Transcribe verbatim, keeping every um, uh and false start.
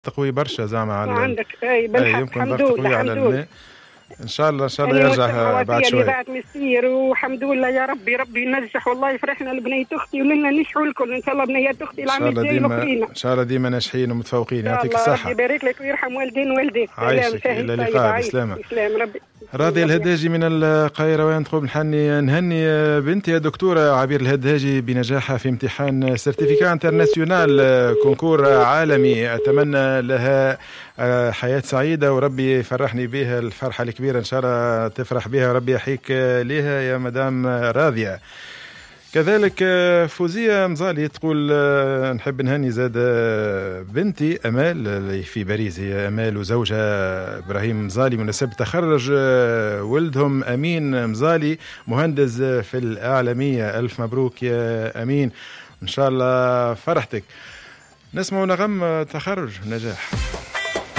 تقوي برشا زعما على عندك اي بالحق يمكن الحمد ضغط لله قوي على الماء. ان شاء الله ان شاء الله يرجع بعد شوي. بعد مسير والحمد لله يا ربي ربي ينجح. والله فرحنا لبنية اختي ولنا نشحوا الكل ان شاء الله بنيات اختي العام الجاي الاخرين ان شاء الله ديما ناجحين ومتفوقين. يعطيك الصحه. ربي يبارك لك ويرحم والدين والديك. عايشك الى اللقاء. بسلامه. بسلام ربي. راضية الهداجي من القاهرة تقول نحني نهني بنتي الدكتورة عبير الهداجي بنجاحها في امتحان سيرتيفيكا انترناسيونال كونكور عالمي. أتمنى لها حياة سعيدة وربي يفرحني بها الفرحة الكبيرة إن شاء الله تفرح بها وربي يحيك لها يا مدام راضية. كذلك فوزية مزالي تقول نحب نهني زاد بنتي أمال اللي في باريس، هي أمال وزوجها إبراهيم مزالي مناسبة تخرج ولدهم أمين مزالي مهندس في الإعلامية. ألف مبروك يا أمين، إن شاء الله فرحتك. نسمع نغم تخرج نجاح.